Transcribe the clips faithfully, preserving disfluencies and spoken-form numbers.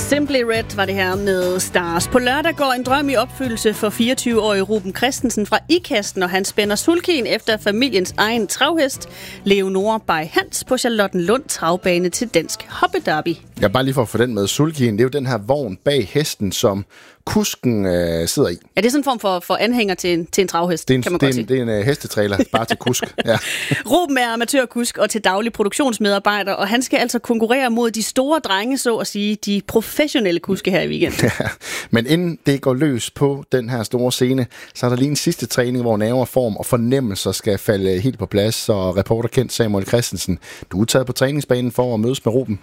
Simply Red var det her med Stars. På lørdag går en drøm i opfyldelse for fireogtyve-årige Ruben Christensen fra Ikast, når han spænder sulkien efter familiens egen travhest, Leonora by Hans, på Charlottenlund travbane til Dansk Hoppederby. Ja, bare lige for at få den med sulkien. Det er jo den her vogn bag hesten, som kusken øh, sidder i. Ja, det er sådan en form for, for anhænger til en, til en travhest, det er en, kan man det godt er en, sige. det er en uh, hestetræler, bare til kusk. Ja. Ruben er amatørkusk og til daglig produktionsmedarbejder, og han skal altså konkurrere mod de store drenge, så at sige, de professionelle kuske her i weekenden. Ja. Men inden det går løs på den her store scene, så er der lige en sidste træning, hvor nerver, form og fornemmelser skal falde helt på plads. Så reporterkendt Samuel Christensen, du er taget på træningsbanen for at mødes med Ruben.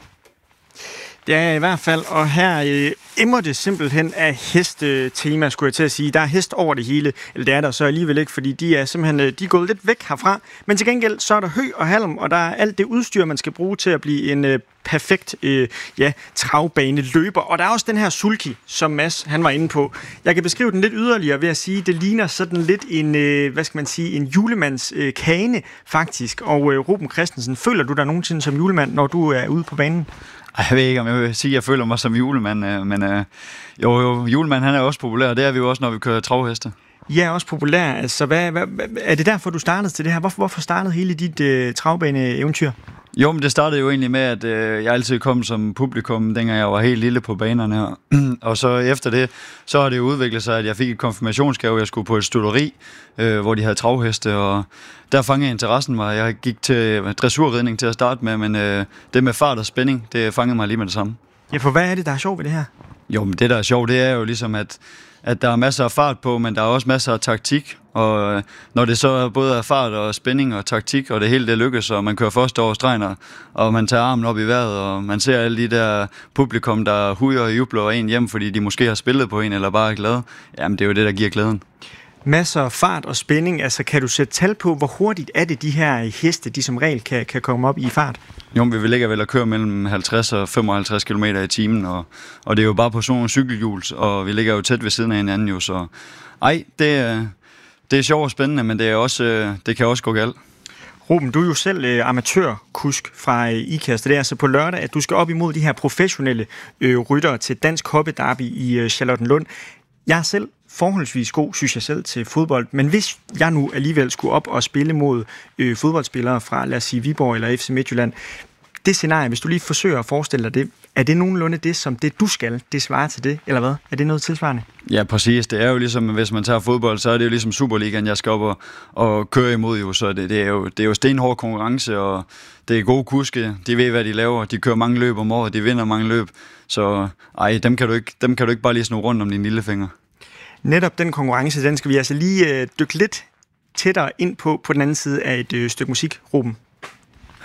Ja, i hvert fald. Og her øh, emmer det simpelthen af hestetema, skulle jeg til at sige. Der er hest over det hele. Eller det er der så alligevel ikke, fordi de er simpelthen de er gået lidt væk herfra. Men til gengæld, så er der hø og halm, og der er alt det udstyr, man skal bruge til at blive en øh, perfekt øh, ja, travbane løber. Og der er også den her sulky, som Mads han var inde på. Jeg kan beskrive den lidt yderligere ved at sige, det ligner sådan lidt en, øh, hvad skal man sige, en julemands øh, kane, faktisk. Og øh, Ruben Christensen, føler du dig nogensinde som julemand, når du er ude på banen? Jeg ved ikke, om jeg vil sige, at jeg føler mig som julemand, men øh, jo, jo, julemand han er også populær, og det er vi jo også, når vi kører travheste. Ja, er også populær. Altså, hvad, hvad, er det derfor, du startede til det her? Hvorfor, hvorfor startede hele dit øh, travbane-eventyr? Jo, men det startede jo egentlig med, at øh, jeg altid kom som publikum, dengang jeg var helt lille på banerne her. Og så efter det, så har det udviklet sig, at jeg fik et konfirmationsgave, jeg skulle på et studeri, øh, hvor de havde travheste, og der fangede interessen mig. Jeg gik til dressurridning til at starte med, men øh, det med fart og spænding, det fangede mig lige med det samme. Ja, for hvad er det, der er sjovt ved det her? Jo, men det, der er sjovt, det er jo ligesom, at at der er masser af fart på, men der er også masser af taktik, og når det så både er fart og spænding og taktik, og det hele det lykkes, og man kører først over stregen, og man tager armen op i vejret, og man ser alle de der publikum, der hujer og jubler en hjem, fordi de måske har spillet på en, eller bare er glade, jamen det er jo det, der giver glæden. Masser af fart og spænding, altså kan du sætte tal på, hvor hurtigt er det, de her heste, de som regel kan, kan komme op i fart? Jo, vi vil ligge vel at køre mellem halvtreds og femoghalvtreds kilometer i timen, og, og det er jo bare på sådan nogle cykelhjul, og vi ligger jo tæt ved siden af hinanden jo, så ej, det, det er sjovt og spændende, men det, er også, det kan også gå galt. Ruben, du er jo selv øh, amatørkusk fra øh, Ikast, det er altså på lørdag, at du skal op imod de her professionelle øh, ryttere til Dansk Hoppederby i øh, Charlottenlund. Jeg er selv forholdsvis god, synes jeg selv, til fodbold, men hvis jeg nu alligevel skulle op og spille mod øh, fodboldspillere fra, lad os sige, Viborg eller F C Midtjylland, det scenarie, hvis du lige forsøger at forestille dig det, er det nogenlunde det, som det du skal, det svarer til det, eller hvad? Er det noget tilsvarende? Ja, præcis. Det er jo ligesom, hvis man tager fodbold, så er det jo ligesom Superligaen, jeg skal op og, og køre imod jo, så det, det, er jo, det er jo stenhård konkurrence, og det er gode kuske, de ved, hvad de laver, de kører mange løb om året, de vinder mange løb, så ej, dem kan du ikke, dem kan du ikke bare lige sno rundt om dine lillefinger. Netop den konkurrence, den skal vi altså lige øh, dykke lidt tættere ind på, på den anden side af et øh, stykke musik, Ruben.